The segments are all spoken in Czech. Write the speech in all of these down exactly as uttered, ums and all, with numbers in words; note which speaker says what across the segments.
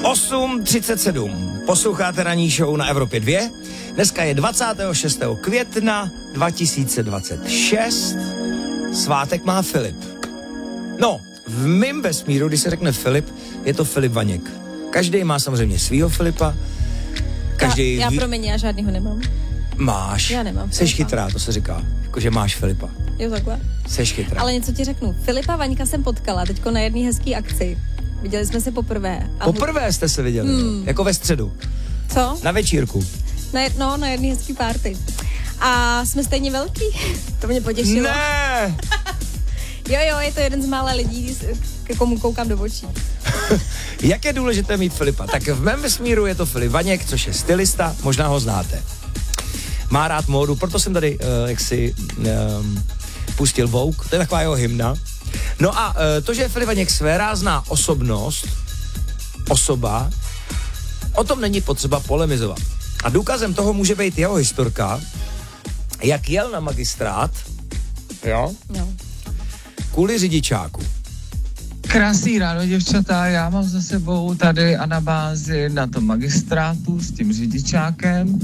Speaker 1: osm třicet sedm. Posloucháte ranní show na Evropě dva. Dneska je dvacátého šestého května dva tisíce dvacet šest. Svátek má Filip. No, v mým vesmíru, když se řekne Filip, je to Filip Vaněk. Každý má samozřejmě svýho Filipa. Každý
Speaker 2: Já, já
Speaker 1: ví...
Speaker 2: promiň, já žádnýho nemám.
Speaker 1: Máš.
Speaker 2: Já nemám.
Speaker 1: Seš
Speaker 2: Filipa.
Speaker 1: chytrá, to se říká. Jakože máš Filipa.
Speaker 2: Jo, takhle.
Speaker 1: Seš chytrá.
Speaker 2: Ale něco ti řeknu. Filipa Vaňka jsem potkala teďko na jedné hezký akci. Viděli jsme se poprvé. A
Speaker 1: Poprvé jste se viděli,
Speaker 2: Hmm.
Speaker 1: jako ve středu.
Speaker 2: Co?
Speaker 1: Na večírku.
Speaker 2: Na, jed, no, na jedné hezký party. A jsme stejně velký. To mě potěšilo.
Speaker 1: Ne!
Speaker 2: Jo, jo, je to jeden z mála lidí, ke komu koukám do očí.
Speaker 1: Jak je důležité mít Filipa? Tak v mém vesmíru je to Filip Vaněk, což je stylista, možná ho znáte. Má rád módu, proto jsem tady uh, jaksi um, pustil Vogue, to je taková jeho hymna. No a uh, to, že je Filip Vaněk svérázná osobnost, osoba, o tom není potřeba polemizovat. A důkazem toho může být jeho historka, jak jel na magistrát, jo,
Speaker 2: No.
Speaker 1: kvůli řidičáku.
Speaker 3: Krásný ráno, děvčata, já mám za sebou tady anabázi na tom magistrátu s tím řidičákem.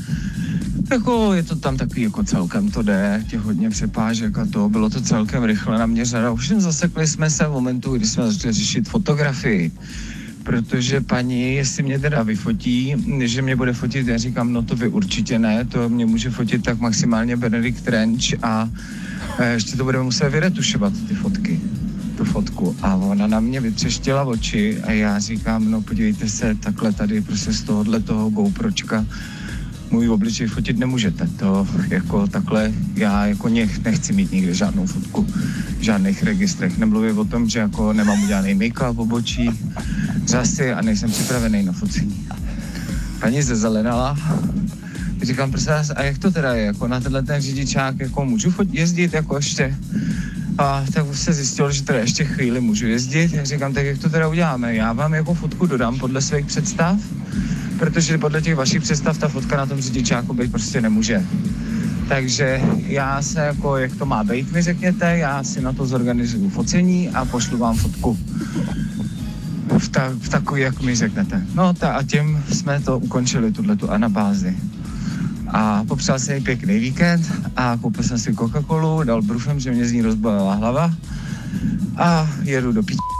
Speaker 3: Jako je to tam takový, jako celkem to jde, těch hodně přepážek a to, bylo to celkem rychle naměřeno. Ovšem zasekli jsme se v momentu, kdy jsme začali řešit fotografii. Protože paní, jestli mě teda vyfotí, že mě bude fotit, já říkám, no to vy určitě ne, to mě může fotit tak maximálně Benedikt Trench a ještě to budeme muset vyretušovat, ty fotky, tu fotku. A ona na mě vytřeštila oči a já říkám, no podívejte se, takhle tady prostě z tohohle toho GoPročka můj obličej fotit nemůžete. To jako takhle, já jako nech, nechci mít nikdy žádnou fotku v žádných registrech. Nemluvím o tom, že jako nemám udělaný make-up, obočí, řasy a nejsem připravený na focení. Paní zezelenala. Říkám, prosím vás, a jak to teda je? Jako na tenhle ten řidičák, jako můžu fot- jezdit jako ještě? A tak už se zjistilo, že teda ještě chvíli můžu jezdit. Já říkám, tak jak to teda uděláme? Já vám jako fotku dodám podle svých představ, protože podle těch vašich představ ta fotka na tom řidičáku být prostě nemůže. Takže já se jako, jak to má být, mi řekněte, já si na to zorganizuju focení a pošlu vám fotku. V, ta, v takový, jak mi řeknete. No ta, a tím jsme to ukončili, tuhletu anabázi. A popřál jsem jí pěkný víkend a koupil jsem si Coca-Colu, dal brufem, že mě z ní rozbolila hlava a jedu do pí***.